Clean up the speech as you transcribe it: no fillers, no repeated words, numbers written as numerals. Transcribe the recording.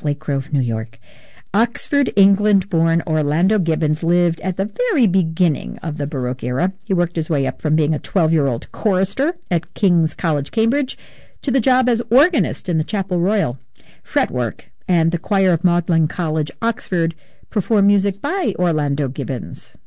of Lake Grove, New York. Oxford, England-born Orlando Gibbons lived at the very beginning of the Baroque era. He worked his way up from being a 12-year-old chorister at King's College, Cambridge, to the job as organist in the Chapel Royal. Fretwork and the choir of Magdalen College, Oxford, perform music by Orlando Gibbons.